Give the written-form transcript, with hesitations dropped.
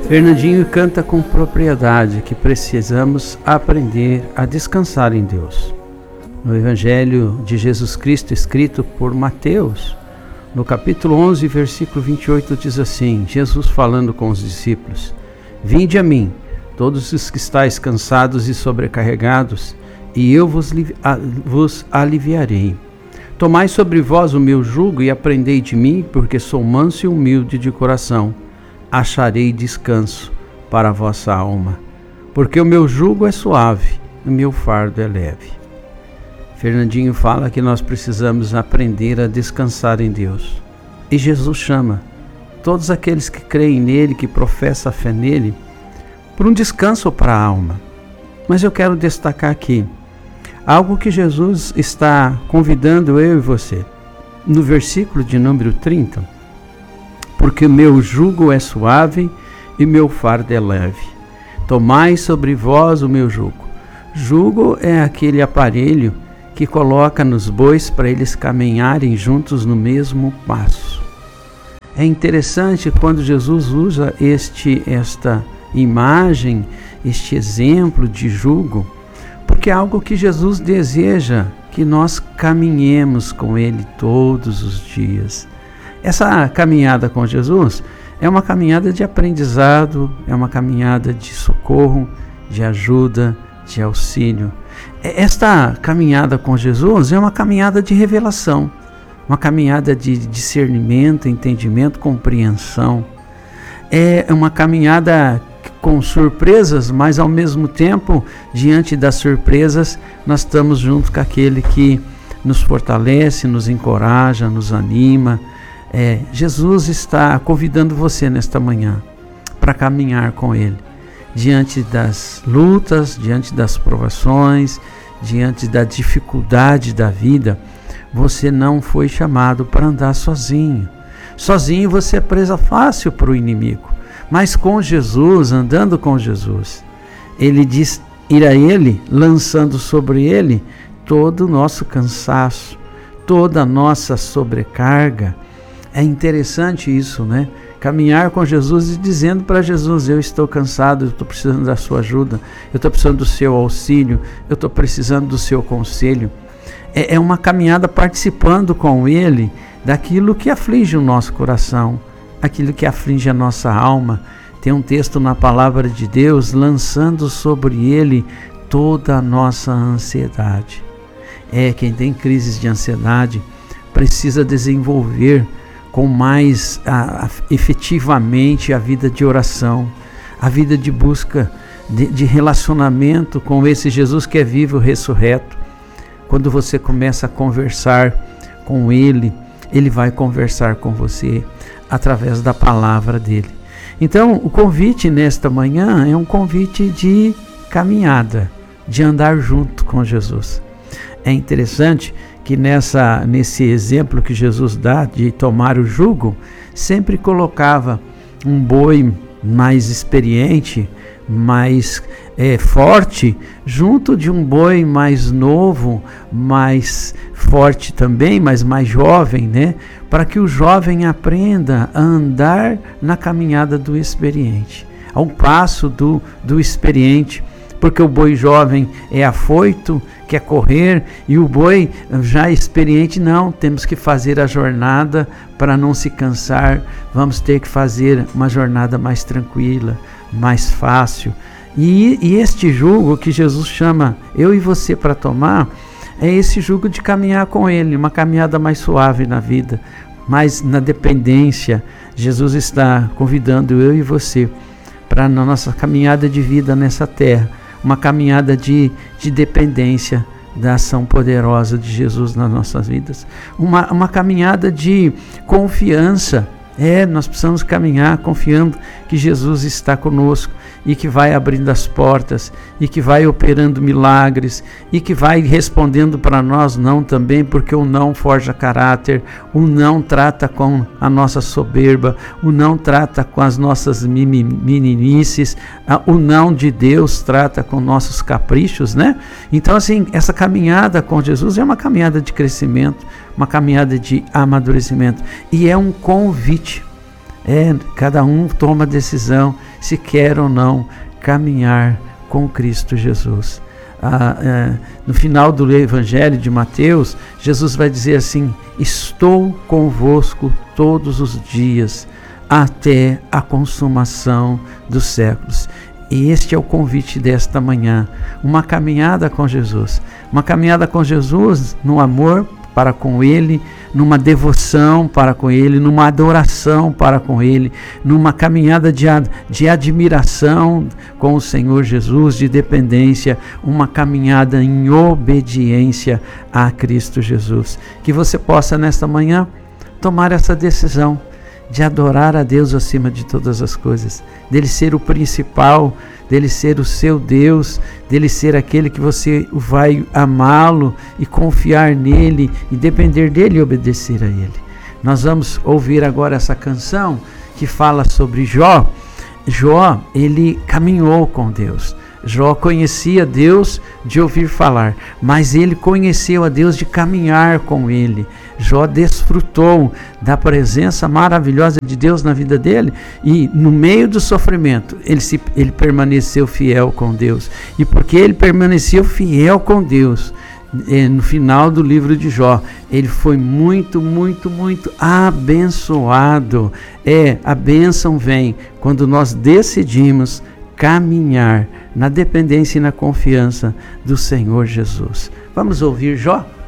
Fernandinho canta com propriedade que precisamos aprender a descansar em Deus. No Evangelho de Jesus Cristo, escrito por Mateus, no capítulo 11, versículo 28, diz assim, Jesus falando com os discípulos: Vinde a mim, todos os que estáis cansados e sobrecarregados, e eu vos aliviarei. Tomai sobre vós o meu jugo e aprendei de mim, porque sou manso e humilde de coração. Acharei descanso para a vossa alma, porque o meu jugo é suave e o meu fardo é leve. Fernandinho fala que nós precisamos aprender a descansar em Deus. E Jesus chama todos aqueles que creem nele, que professam a fé nele, por um descanso para a alma. Mas eu quero destacar aqui algo que Jesus está convidando eu e você. No versículo de número 30, porque meu jugo é suave e meu fardo é leve. Tomai sobre vós o meu jugo. Jugo é aquele aparelho que coloca nos bois para eles caminharem juntos no mesmo passo. É interessante quando Jesus usa esta imagem, este exemplo de jugo, porque é algo que Jesus deseja que nós caminhemos com Ele todos os dias. Essa caminhada com Jesus é uma caminhada de aprendizado, é uma caminhada de socorro, de ajuda, de auxílio. Esta caminhada com Jesus é uma caminhada de revelação, uma caminhada de discernimento, entendimento, compreensão. É uma caminhada com surpresas, mas ao mesmo tempo, diante das surpresas, nós estamos junto com aquele que nos fortalece, nos encoraja, nos anima. Jesus está convidando você nesta manhã para caminhar com Ele, diante das lutas, diante das provações, diante da dificuldade da vida. Você não foi chamado para andar sozinho. Sozinho você é presa fácil para o inimigo, mas com Jesus, andando com Jesus, Ele diz ir a Ele, lançando sobre Ele todo o nosso cansaço, toda a nossa sobrecarga. É interessante isso, né? Caminhar com Jesus e dizendo para Jesus: eu estou cansado, eu estou precisando da sua ajuda, eu estou precisando do seu auxílio, eu estou precisando do seu conselho. É uma caminhada participando com Ele daquilo que aflige o nosso coração, aquilo que aflige a nossa alma. Tem um texto na palavra de Deus, lançando sobre Ele toda a nossa ansiedade. Quem tem crises de ansiedade precisa desenvolver com mais efetivamente a vida de oração, a vida de busca de relacionamento com esse Jesus que é vivo e ressurreto. Quando você começa a conversar com Ele, Ele vai conversar com você através da palavra dEle. Então, o convite nesta manhã é um convite de caminhada, de andar junto com Jesus. É interessante que nesse exemplo que Jesus dá de tomar o jugo, sempre colocava um boi mais experiente, mais forte, junto de um boi mais novo, mais forte também, mas mais jovem, né? Para que o jovem aprenda a andar na caminhada do experiente, ao passo do experiente. Porque o boi jovem é afoito, quer correr, e o boi já experiente, não, temos que fazer a jornada para não se cansar, vamos ter que fazer uma jornada mais tranquila, mais fácil. E este jugo que Jesus chama eu e você para tomar, é esse jugo de caminhar com Ele, uma caminhada mais suave na vida, mais na dependência. Jesus está convidando eu e você para a nossa caminhada de vida nessa terra, uma caminhada de dependência da ação poderosa de Jesus nas nossas vidas, uma caminhada de confiança. Nós precisamos caminhar confiando que Jesus está conosco e que vai abrindo as portas e que vai operando milagres e que vai respondendo para nós não também, porque o não forja caráter, o não trata com a nossa soberba, o não trata com as nossas meninices, o não de Deus trata com nossos caprichos, né? Então, assim, essa caminhada com Jesus é uma caminhada de crescimento, uma caminhada de amadurecimento, e é um convite. Cada um toma a decisão se quer ou não caminhar com Cristo Jesus. No final do Evangelho de Mateus, Jesus vai dizer assim: estou convosco todos os dias, até a consumação dos séculos. E este é o convite desta manhã, uma caminhada com Jesus. Uma caminhada com Jesus no amor para com Ele, numa devoção para com Ele, numa adoração para com Ele, numa caminhada de admiração com o Senhor Jesus, de dependência, uma caminhada em obediência a Cristo Jesus. Que você possa nesta manhã tomar essa decisão de adorar a Deus acima de todas as coisas, dele ser o principal, dele ser o seu Deus, dele ser aquele que você vai amá-lo e confiar nele e depender dele e obedecer a ele. Nós vamos ouvir agora essa canção que fala sobre Jó. Jó, ele caminhou com Deus. Jó conhecia Deus de ouvir falar, mas ele conheceu a Deus de caminhar com ele. Jó desfrutou da presença maravilhosa de Deus na vida dele e no meio do sofrimento ele permaneceu fiel com Deus. E porque ele permaneceu fiel com Deus, no final do livro de Jó, ele foi muito, muito, muito abençoado. A bênção vem quando nós decidimos caminhar na dependência e na confiança do Senhor Jesus. Vamos ouvir Jó?